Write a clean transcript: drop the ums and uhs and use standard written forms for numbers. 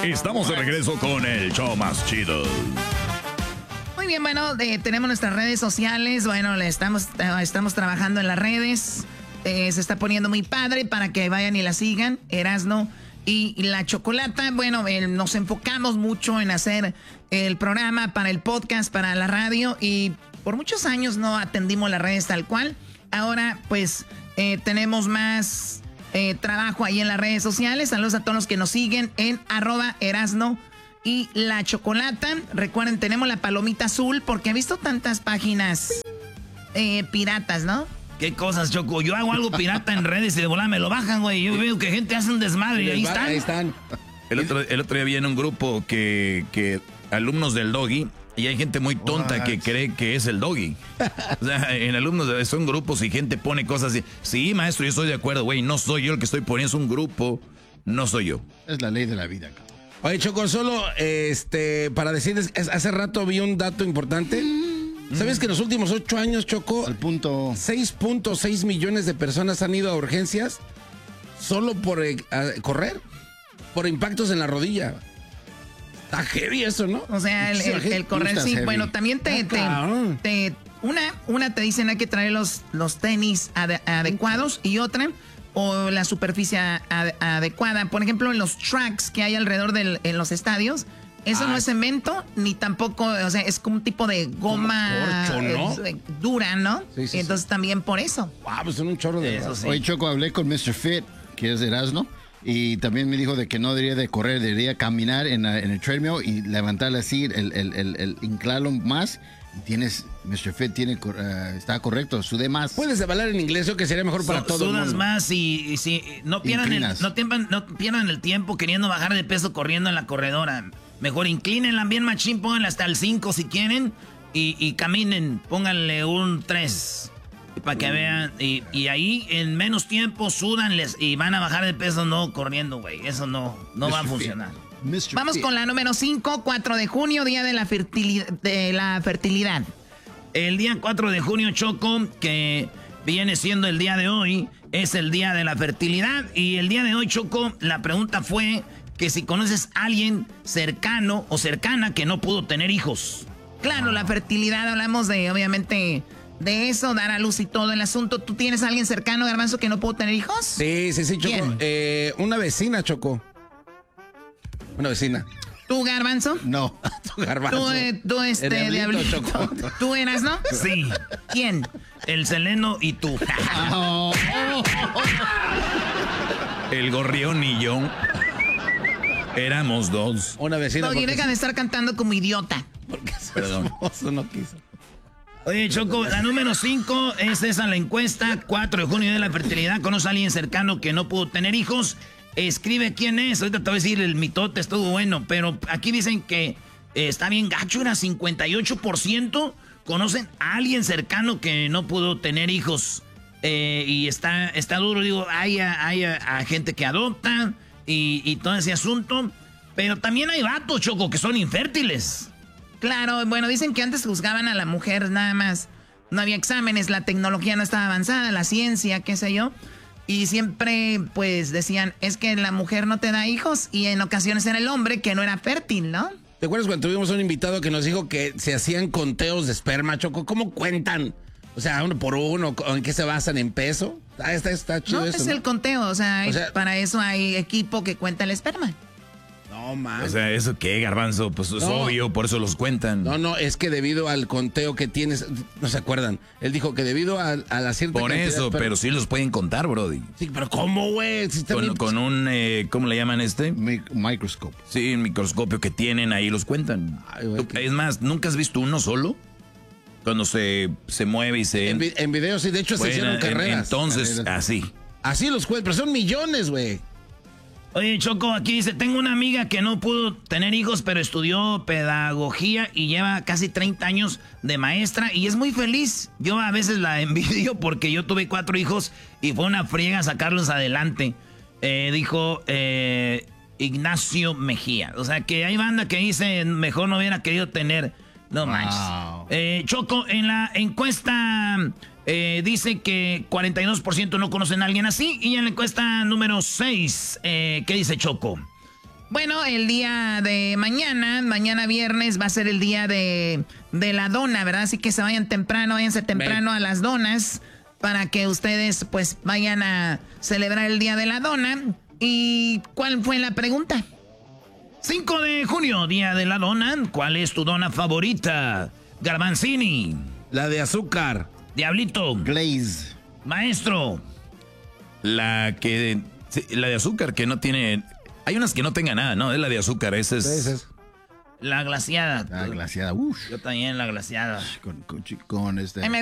Estamos de regreso con el show más chido. Muy bien, bueno, tenemos nuestras redes sociales. Bueno, estamos trabajando en las redes. Se está poniendo muy padre para que vayan y la sigan. Erasno y la Chocolata. Bueno, nos enfocamos mucho en hacer el programa para el podcast, para la radio. Y por muchos años no atendimos las redes tal cual. Ahora, pues, tenemos más trabajo ahí en las redes sociales. Saludos a todos los que nos siguen en @Erasno y la Chocolata. Recuerden, tenemos la palomita azul porque he visto tantas páginas piratas, ¿no? ¿Qué cosas, Choco? Yo hago algo pirata en redes y de volada me lo bajan, güey. Yo veo que gente hace un desmadre y ahí están. Ahí están. El otro día vi en un grupo que alumnos del Doggy, y hay gente muy tonta que cree que es el Doggy. O sea, en alumnos son grupos y gente pone cosas así. Sí, maestro, yo estoy de acuerdo, güey. No soy yo el que estoy poniendo, es un grupo. No soy yo. Es la ley de la vida, cabrón. Oye, Choco, solo para decirles, hace rato vi un dato importante. ¿Sabes que en los últimos 8 años, Choco, 6.6 millones de personas han ido a urgencias solo por correr? Por impactos en la rodilla. Está heavy eso, ¿no? O sea, el correr sí. Heavy. Bueno, también una te dicen hay que traer los tenis adecuados y otra, o la superficie adecuada. Por ejemplo, en los tracks que hay alrededor en los estadios, eso no es cemento, ni tampoco, o sea, es como un tipo de goma corcho, ¿no? Dura, ¿no? Sí, entonces también por eso. Pues son un chorro de eso. Sí. Oye, Choco, hablé con Mr. Fit, que es de Erasno, y también me dijo de que no debería de correr, debería caminar en el treadmill y levantarle así, el inclarlo más. Mr. Fit está correcto, sude más. Puedes hablar en inglés, o que sería mejor para todos. Sudas más y si no pierdan el tiempo queriendo bajar de peso corriendo en la corredora. Mejor inclínenla bien machín, pónganla hasta el 5 si quieren y caminen, pónganle un 3 para que vean. Y ahí en menos tiempo sudanles y van a bajar de peso no corriendo, güey. Eso no va a funcionar. Vamos con la número 5, 4 de junio, Día de la Fertilidad. El día 4 de junio, Choco, que viene siendo el día de hoy, es el Día de la Fertilidad. Y el día de hoy, Choco, la pregunta fue que si conoces a alguien cercano o cercana que no pudo tener hijos. Claro, la fertilidad, hablamos de, obviamente, de eso, dar a luz y todo el asunto. ¿Tú tienes a alguien cercano, Garbanzo, que no pudo tener hijos? Sí, Choco. Una vecina, Choco. Una vecina. ¿Tú, Garbanzo? No, tú, Garbanzo. Tú, Diablito. Choco. ¿Tú eras, no? Sí. ¿Quién? El Seleno y tú. El Gorrión y yo éramos dos. Una vecina. Oye, deja de estar cantando como idiota. Porque perdón. No quiso. Oye, Choco, la número 5 es esa, la encuesta. 4 de junio de la fertilidad. ¿Conoce a alguien cercano que no pudo tener hijos? Escribe quién es. Ahorita te voy a decir, el mitote estuvo bueno, pero aquí dicen que está bien gacho, era 58%. ¿Conocen a alguien cercano que no pudo tener hijos? Y está duro, digo, hay a gente que adopta y todo ese asunto. Pero también hay vatos, Choco, que son infértiles. Claro, bueno, dicen que antes juzgaban a la mujer nada más. No había exámenes, la tecnología no estaba avanzada, la ciencia, qué sé yo. Y siempre, pues, decían, es que la mujer no te da hijos y en ocasiones era el hombre que no era fértil, ¿no? ¿Te acuerdas cuando tuvimos un invitado que nos dijo que se hacían conteos de esperma, Choco? ¿Cómo cuentan? O sea, uno por uno, ¿en qué se basan? ¿En peso? Está chido no, eso, es ¿no? el conteo, o sea, para eso hay equipo que cuenta el esperma. No, man. O sea, ¿eso qué, Garbanzo? Pues es obvio, por eso los cuentan. No, es que debido al conteo que tienes, no se acuerdan. Él dijo que debido a la cierta por cantidad, eso, pero sí los pueden contar, brody. Sí, pero ¿cómo, güey? Si con un, ¿cómo le llaman microscopio. Sí, un microscopio que tienen, ahí los cuentan. Ay, güey, es más, ¿nunca has visto uno solo? Cuando se mueve y se... En video, sí, de hecho se hicieron carreras. Entonces, así. Así los cuentan, pero son millones, güey. Oye, Choco, aquí dice, tengo una amiga que no pudo tener hijos, pero estudió pedagogía y lleva casi 30 años de maestra y es muy feliz. Yo a veces la envidio porque yo tuve 4 hijos y fue una friega sacarlos adelante. Dijo Ignacio Mejía. O sea, que hay banda que dice, mejor no hubiera querido tener. No manches. Choco, en la encuesta... dice que 42% no conocen a alguien así. Y en la encuesta número 6, ¿qué dice Choco? Bueno, el día de mañana viernes, va a ser el día de la dona, ¿verdad? Así que váyanse temprano a las donas para que ustedes pues vayan a celebrar el día de la dona. ¿Y cuál fue la pregunta? 5 de junio, día de la dona. ¿Cuál es tu dona favorita? Garbanzini. La de azúcar. Diablito. Glaze. Maestro. La de azúcar que no tiene... Hay unas que no tengan nada, ¿no? Es la de azúcar, esa es... La glaciada. La glaciada, uff. Yo también la glaciada. Con